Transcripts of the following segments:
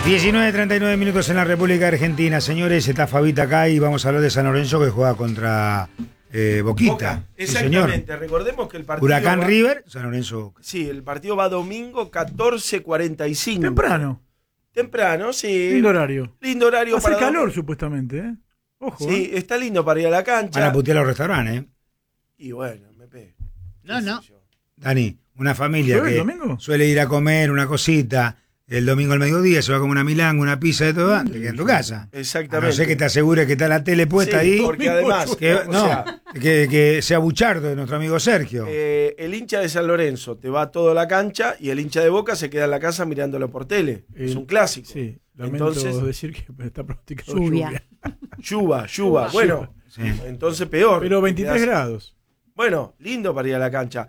19:39 minutos en la República Argentina. Señores, está Fabita acá y vamos a hablar de San Lorenzo que juega contra Boquita. Boca. Sí, Exactamente. señor. Recordemos que el partido Huracán va... River, San Lorenzo. Sí, el partido va domingo 14:45. Temprano, sí. Lindo horario. Lindo horario. Hace calor, supuestamente, ¿eh? Ojo. Sí, está lindo para ir a la cancha. Van a putear los restaurantes, ¿eh? Y bueno, me pego. No. Dani, una familia ¿Llueve que el domingo? suele ir a comer una cosita el domingo al mediodía, se va a comer una milanga, una pizza de todo, te queda en tu casa. Exactamente. A no sé que te asegure que está la tele puesta ahí. Porque además, que sea buchardo de nuestro amigo Sergio. El hincha de San Lorenzo te va todo a la cancha y el hincha de Boca se queda en la casa mirándolo por tele. Es un clásico. Sí, lamento decir que está pronosticado lluvia. Lluvia. Bueno, sí. Entonces peor. Pero 23 grados. Bueno, lindo para ir a la cancha.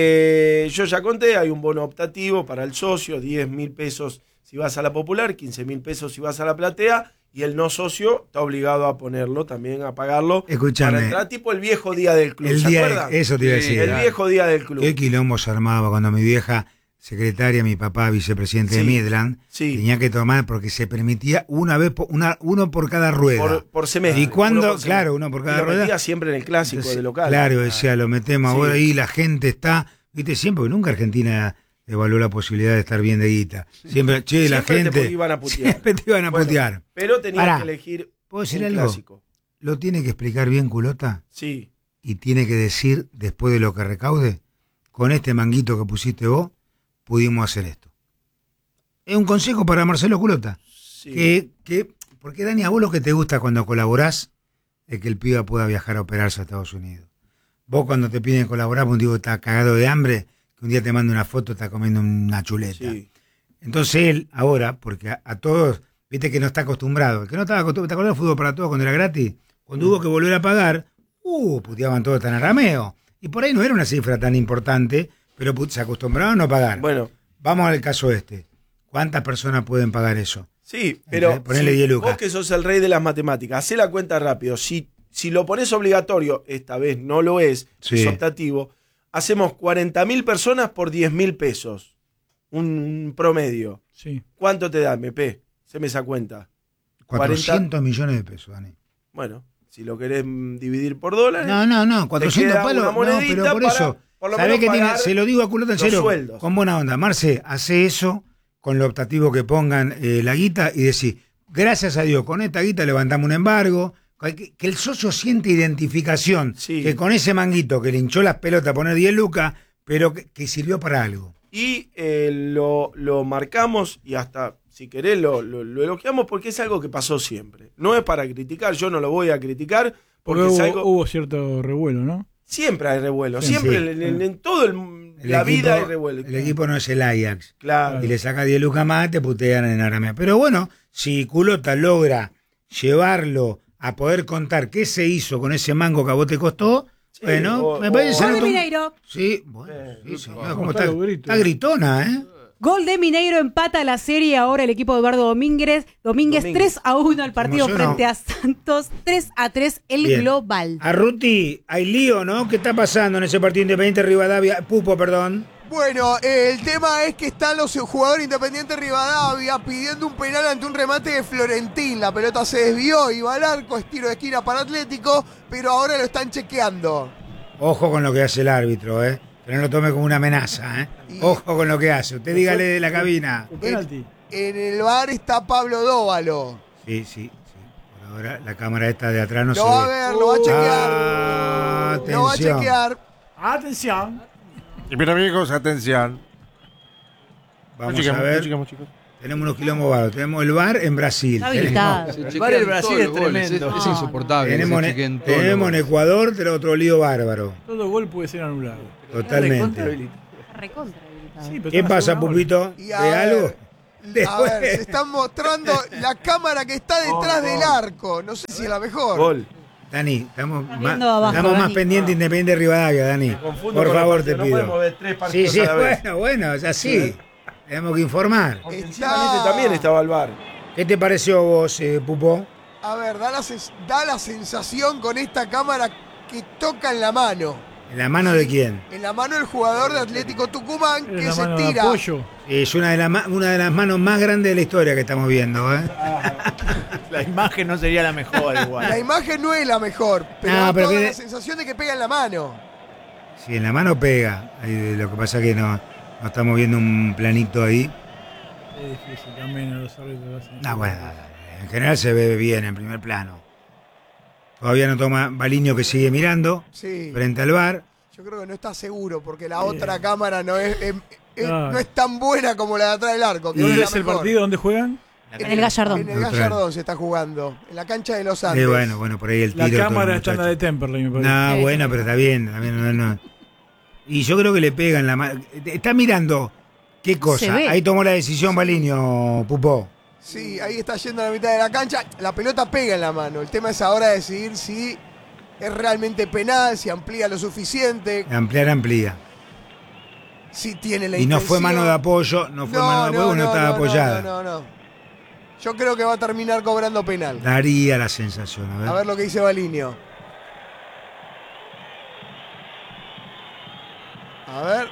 Yo ya conté, hay un bono optativo para el socio, 10.000 pesos si vas a la Popular, 15.000 pesos si vas a la Platea, y el no socio está obligado a ponerlo también, a pagarlo. Escuchame. Para entrar tipo el viejo día del club, ¿se acuerdan? Eso te iba a decir. El viejo día del club. Qué quilombo se armaba cuando mi vieja secretaria, mi papá vicepresidente de Midland, tenía que tomar porque se permitía uno por cada rueda. Por semestre. Y cuando, claro, uno por cada lo rueda. metía siempre en el clásico de local. Claro, decía, lo metemos ahora ahí, la gente está, viste, siempre, porque nunca Argentina evaluó la posibilidad de estar bien de guita. Siempre, la gente. Te iban a putear. Siempre te iban a putear. Pero tenías que elegir ¿puedo decir un algo? clásico. ¿Lo tiene que explicar bien Culota? Sí. Y tiene que decir, después de lo que recaude, con este manguito que pusiste vos, pudimos hacer esto. Es un consejo para Marcelo Culota. Sí. Porque Dani, a vos lo que te gusta cuando colaborás es que el piba pueda viajar a operarse a Estados Unidos. Vos cuando te piden colaborar, un tipo está cagado de hambre, que un día te manda una foto, está comiendo una chuleta. Sí. Entonces él, ahora, porque a todos, viste que no está acostumbrado, que no estaba acostumbrado, ¿te acordás del fútbol para todos cuando era gratis? Cuando hubo que volver a pagar, puteaban todos tan arameo. Y por ahí no era una cifra tan importante, pero se acostumbraron a no pagar. Bueno. Vamos al caso este. ¿Cuántas personas pueden pagar eso? Sí, pero ponele 10 lucas. Vos que sos el rey de las matemáticas, hacé la cuenta rápido. Si lo pones obligatorio, esta vez no lo es optativo, hacemos 40.000 personas por 10.000 pesos. Un promedio. Sí. ¿Cuánto te da, MP? Haceme esa cuenta. 400 millones de pesos, Dani. Bueno, si lo querés dividir por dólares. No, 400 palos. No, pero por eso. ¿Sabés que tiene? Se lo digo a Culota en serio. Sueldos. Con buena onda. Marce, hace eso con lo optativo que pongan la guita y decís, gracias a Dios, con esta guita levantamos un embargo. Que el socio siente identificación. Sí. Que con ese manguito que le hinchó las pelotas a poner 10 lucas, pero que sirvió para algo. Y lo marcamos y hasta, si querés, lo elogiamos porque es algo que pasó siempre. No es para criticar, yo no lo voy a criticar. Porque hubo cierto revuelo, ¿no? Siempre hay revuelo, siempre en todo la vida hay revuelo. El equipo no es el Ajax. Claro. Y le saca 10 lucas más, te putean en arameo. Pero bueno, si Culota logra llevarlo a poder contar qué se hizo con ese mango que a vos te costó, bueno, me parece... Gol de Mineiro. Sí, bueno, sí, señor, ¿cómo está gritona, ¿eh? Gol de Mineiro, empata la serie ahora el equipo de Eduardo Domínguez 3-1 el partido frente a Santos, 3-3 el global. Arruti, hay lío, ¿no? ¿Qué está pasando en ese partido Independiente Rivadavia? Pupo, perdón. Bueno, el tema es que están los jugadores Independiente Rivadavia pidiendo un penal ante un remate de Florentín. La pelota se desvió, iba al arco, es tiro de esquina para Atlético, pero ahora lo están chequeando. Ojo con lo que hace el árbitro, ¿eh? Que no lo tome como una amenaza, ¿eh? Ojo con lo que hace. Usted dígale de la cabina. En el bar está Pablo Dóvalo. Sí. Por ahora la cámara esta de atrás no se ve. Lo va a ver, lo va a chequear. Lo va a chequear. Atención. Y bien, amigos, atención. Vamos a ver. Chicos. Tenemos unos quilombos bárbaros. Tenemos el bar en Brasil. El bar en Brasil es tremendo. Es insoportable. Tenemos en Ecuador otro lío bárbaro. Todo gol puede ser anulado. Totalmente. Recontra habilitado. ¿Qué pasa, Pupito? ¿De algo? A ver, se están mostrando la cámara que está detrás del arco. No sé si es la mejor. Gol. Dani, estamos más pendientes Independiente Rivadavia, Dani. Por favor, te pido. No ver 3 partidos a la vez. Bueno, es así. Tenemos que informar. También estaba al bar. ¿Qué te pareció vos, Pupo? A ver, da la sensación con esta cámara que tocan la mano. ¿En la mano de quién? En la mano del jugador de Atlético Tucumán que la se mano de tira. apoyo. Es una de las manos más grandes de la historia que estamos viendo, ¿eh? La imagen no sería la mejor igual. La imagen no es la mejor, pero, No, da pero toda que- la sensación de que pega en la mano. Sí, en la mano pega. Ahí, lo que pasa es que no estamos viendo un planito ahí. Es difícil también los árbitros hacen. No, bueno, en general se ve bien en primer plano. Todavía no toma Baliño, que sigue mirando Sí. frente al VAR. Yo creo que no está seguro porque la otra cámara no es Claro. no es tan buena como la de atrás del arco. que ¿Dónde la es el mejor. partido? ¿Dónde juegan? En el Gallardón. En el Gallardón se está jugando, en la cancha de los Andes. Bueno, por ahí el tiro. La todo cámara el está en la muchacho. de Temperley, me parece. No, bueno, pero está bien. También, no. Y yo creo que le pega en la mano. Está mirando qué Se cosa. ve. Ahí tomó la decisión Baliño, Pupó. Sí, ahí está yendo a la mitad de la cancha. La pelota pega en la mano. El tema es ahora decidir si es realmente penal, si amplía lo suficiente, Amplía. si tiene la Y no intención. fue mano de apoyo, no fue mano de apoyo, no estaba apoyada. No. Yo creo que va a terminar cobrando penal. Daría la sensación, A ver lo que dice Baliño. A ver.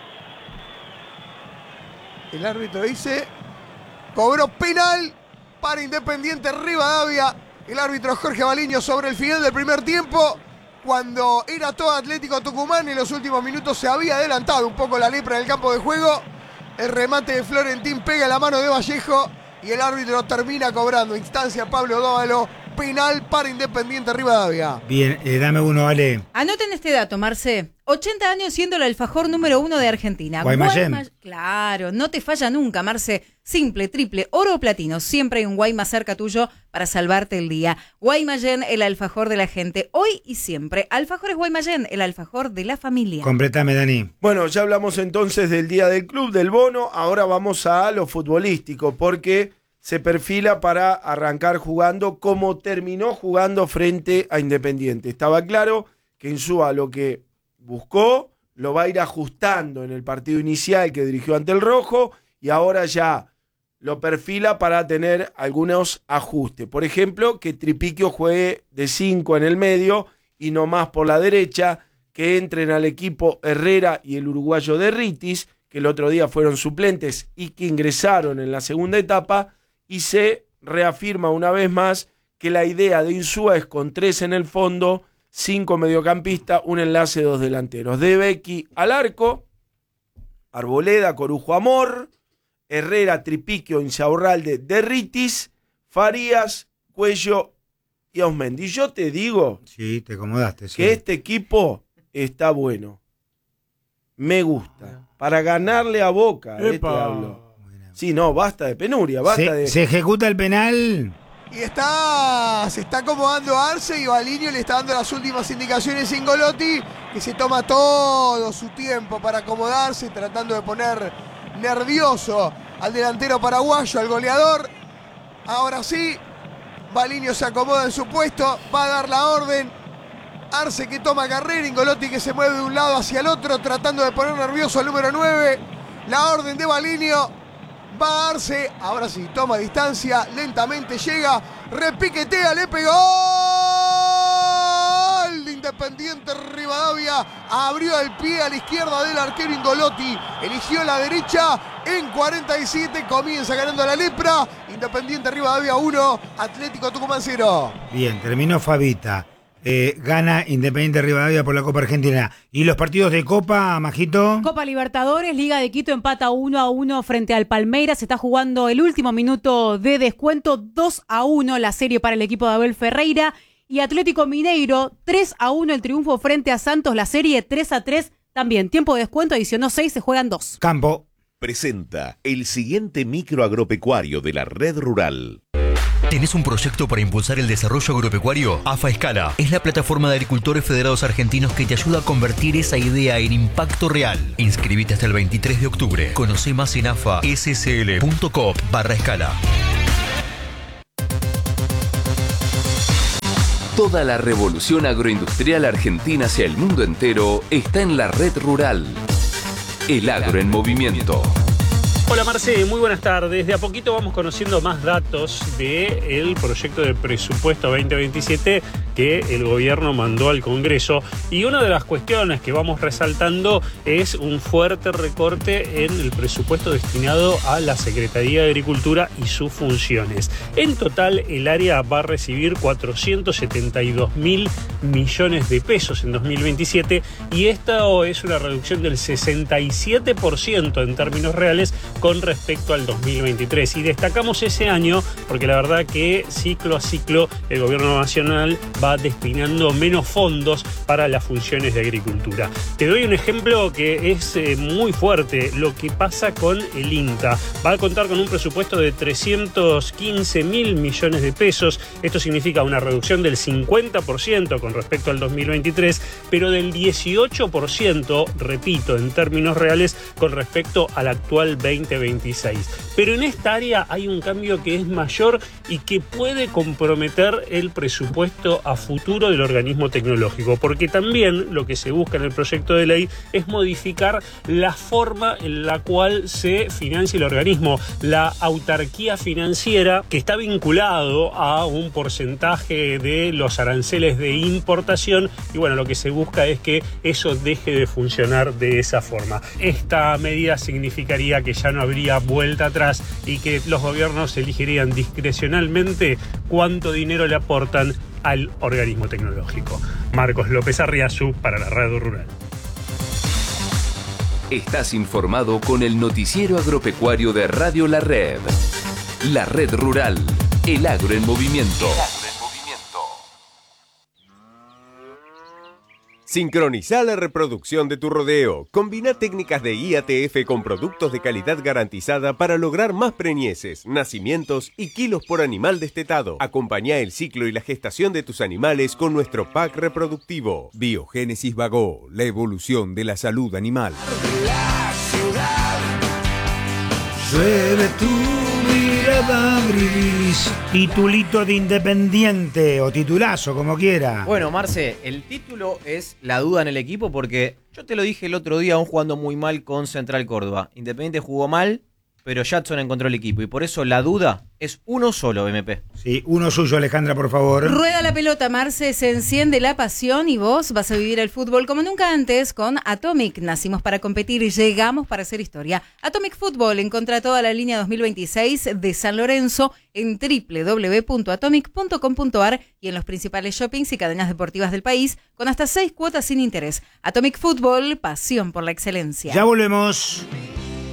El árbitro dice: cobró penal para Independiente Rivadavia. El árbitro Jorge Baliño sobre el final del primer tiempo. Cuando era todo Atlético Tucumán, en los últimos minutos se había adelantado un poco la lepra en el campo de juego. El remate de Florentín pega en la mano de Vallejo y el árbitro termina cobrando. Instancia Pablo Dóvalo, penal para Independiente Rivadavia. Bien, dame uno, vale. Anoten este dato, Marce. 80 años siendo el alfajor número 1 de Argentina. Guaymallén. Claro, no te falla nunca, Marce. Simple, triple, oro o platino. Siempre hay un Guaymas cerca tuyo para salvarte el día. Guaymallén, el alfajor de la gente. Hoy y siempre. Alfajores Guaymallén, el alfajor de la familia. Completame, Dani. Bueno, ya hablamos entonces del día del club, del bono. Ahora vamos a lo futbolístico, porque se perfila para arrancar jugando como terminó jugando frente a Independiente. Estaba claro que Insúa lo que buscó lo va a ir ajustando en el partido inicial que dirigió ante el Rojo y ahora ya lo perfila para tener algunos ajustes. Por ejemplo, que Tripiquio juegue de 5 en el medio y no más por la derecha, que entren al equipo Herrera y el uruguayo Derritis, que el otro día fueron suplentes y que ingresaron en la segunda etapa, y se reafirma una vez más que la idea de Insúa es con 3 en el fondo, 5 mediocampistas, un enlace, 2 delanteros. De Becky al arco, Arboleda, Corujo, Amor, Herrera, Tripiquio, Insaurralde, Derritis, Farías, Cuello y Ausmendi. Yo te digo Sí, te acomodaste. Sí. que este equipo está bueno. Me gusta. Para ganarle a Boca, te ¡Epa! hablo. Sí, no, basta de penuria, basta de... Se ejecuta el penal. Y se está acomodando Arce y Baliño le está dando las últimas indicaciones a Ingolotti, que se toma todo su tiempo para acomodarse, tratando de poner nervioso al delantero paraguayo, al goleador. Ahora sí, Baliño se acomoda en su puesto, va a dar la orden. Arce que toma carrera, Ingolotti que se mueve de un lado hacia el otro, tratando de poner nervioso al número 9. La orden de Baliño. Va a Arce, ahora sí, toma distancia, lentamente llega, repiquetea, le pegó. ¡Gol! Independiente Rivadavia abrió el pie a la izquierda del arquero Ingolotti, eligió la derecha, en 47 comienza ganando la lepra. Independiente Rivadavia 1, Atlético Tucumán 0. Bien, terminó Fabita. Gana Independiente Rivadavia por la Copa Argentina. ¿Y los partidos de Copa, Majito? Copa Libertadores, Liga de Quito empata 1-1 frente al Palmeiras. Se está jugando el último minuto de descuento, 2-1 la serie para el equipo de Abel Ferreira. Y Atlético Mineiro, 3-1 el triunfo frente a Santos, la serie 3-3 también. Tiempo de descuento, adicionó 6, se juegan 2. Campo. Presenta el siguiente micro agropecuario de la Red Rural. ¿Tenés un proyecto para impulsar el desarrollo agropecuario? AFA Escala es la plataforma de agricultores federados argentinos que te ayuda a convertir esa idea en impacto real. Inscribite hasta el 23 de octubre. Conoce más en afascl.coop/escala. Toda la revolución agroindustrial argentina hacia el mundo entero está en la Red Rural. El agro en movimiento. Hola Marce, muy buenas tardes. De a poquito vamos conociendo más datos del proyecto de presupuesto 2027 que el gobierno mandó al Congreso. Y una de las cuestiones que vamos resaltando es un fuerte recorte en el presupuesto destinado a la Secretaría de Agricultura y sus funciones. En total, el área va a recibir 472.000 millones de pesos en 2027 y esta es una reducción del 67% en términos reales con respecto al 2023. Y destacamos ese año porque la verdad que ciclo a ciclo el gobierno nacional va destinando menos fondos para las funciones de agricultura. Te doy un ejemplo que es muy fuerte, lo que pasa con el INTA. Va a contar con un presupuesto de 315.000 millones de pesos. Esto significa una reducción del 50% con respecto al 2023, pero del 18%, repito, en términos reales, con respecto al actual 2026. Pero en esta área hay un cambio que es mayor y que puede comprometer el presupuesto a futuro del organismo tecnológico, porque también lo que se busca en el proyecto de ley es modificar la forma en la cual se financia el organismo, la autarquía financiera, que está vinculado a un porcentaje de los aranceles de importación, y bueno, lo que se busca es que eso deje de funcionar de esa forma. Esta medida significaría que ya no habría vuelta atrás y que los gobiernos elegirían discrecionalmente cuánto dinero le aportan al organismo tecnológico. Marcos López Arriazu para la Radio Rural. Estás informado con el noticiero agropecuario de Radio La Red. La Red Rural, el agro en movimiento. Sincroniza la reproducción de tu rodeo. Combina técnicas de IATF con productos de calidad garantizada para lograr más preñeces, nacimientos y kilos por animal destetado. Acompañá el ciclo y la gestación de tus animales con nuestro pack reproductivo. Biogénesis Bagó, la evolución de la salud animal. Llueve tu mirada gris. Titulito de Independiente o titulazo, como quiera. Bueno, Marce, el título es la duda en el equipo porque yo te lo dije el otro día aún jugando muy mal con Central Córdoba. Independiente jugó mal, pero Jadson encontró el equipo y por eso la duda es uno solo, MP. Sí, uno suyo, Alejandra, por favor. Rueda la pelota, Marce, se enciende la pasión y vos vas a vivir el fútbol como nunca antes con Atomic. Nacimos para competir y llegamos para hacer historia. Atomic Fútbol, encontrá toda la línea 2026 de San Lorenzo en www.atomic.com.ar y en los principales shoppings y cadenas deportivas del país con hasta 6 cuotas sin interés. Atomic Fútbol, pasión por la excelencia. Ya volvemos.